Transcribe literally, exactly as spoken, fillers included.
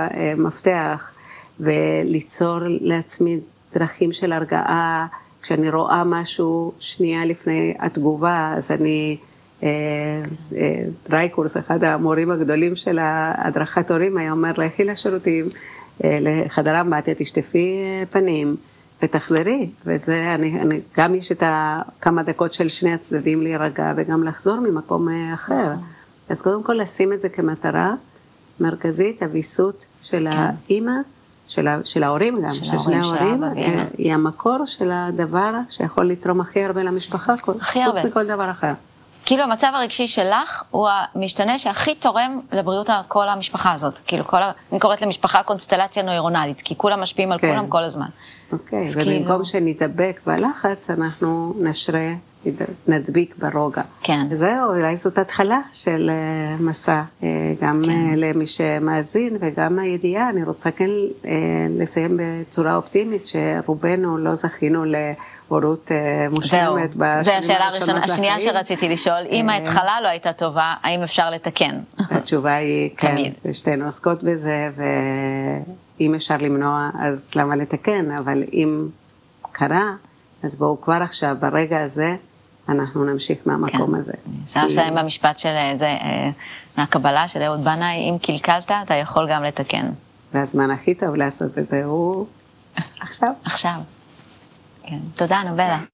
המפתח, וליצור לעצמי דרכים של הרגעה, כשאני רואה משהו שנייה לפני התגובה, אז אני, רייקורס, אחד המורים הגדולים של הדרכת הורים, היה אומר, לכי לשירותים, לחדר אמבטיה, תשטפי פנים, ותחזרי, וזה, אני, אני, גם יש את כמה דקות של שני הצדדים להירגע, וגם לחזור ממקום אחר. אז קודם כל לשים את זה כמטרה מרכזית, הוויסות של כן. האמא, של, של ההורים גם, של, של שני ההורים, היא המקור של הדבר שיכול לתרום הכי הרבה למשפחה, הכי חוץ הרבה. מכל דבר אחר. כאילו המצב הרגשי שלך הוא המשתנה שהכי תורם לבריאות כל המשפחה הזאת. כאילו כל, אני קוראת למשפחה קונסטלציה נוירונלית, כי כולם משפיעים על כן. כולם כל הזמן. אוקיי, ובמקום כאילו... שנתאבק בלחץ, אנחנו נשרה, נדביק ברוגע. כן. וזהו, אולי זאת התחלה של מסע, גם כן. למי שמאזין וגם הידיעה. אני רוצה כן לסיים בצורה אופטימית, שרובנו לא זכינו להורות מושלמת. זהו, זו השאלה הראשונה, השנייה שרציתי לשאול, אם ההתחלה לא הייתה טובה, האם אפשר לתקן? התשובה היא כן, ושתינו עוסקות בזה, ואם אפשר למנוע, אז למה לתקן? אבל אם קרה, אז בואו כבר עכשיו, ברגע הזה, אנחנו נמשיך מהמקום כן. הזה. אפשר לסיים במשפט של זה, מהקבלה של אהוד בנאי, אם קלקלת, אתה יכול גם לתקן. והזמן הכי טוב לעשות את זה הוא עכשיו. עכשיו. כן. תודה, נבלה.